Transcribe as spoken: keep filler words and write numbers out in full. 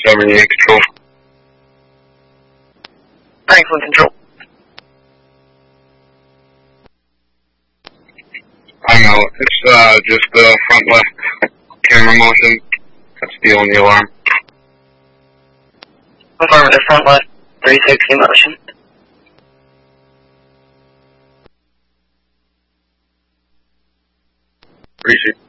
seventy-eight control. Franklin control. I know, it's uh, just the front left camera motion that's stealing the alarm. Affirmative, front left, three sixty motion. Appreciate it.